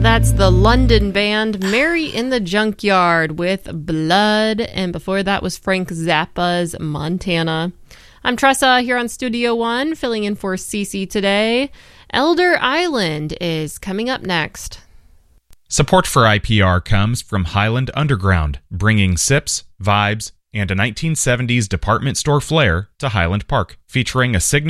That's the London band Mary in the Junkyard with Blood, and before that was Frank Zappa's Montana. I'm Tressa here on Studio One, filling in for Cece today. Elder Island is coming up next. Support for IPR comes from Highland Underground, bringing sips, vibes, and a 1970s department store flair to Highland Park, featuring a signature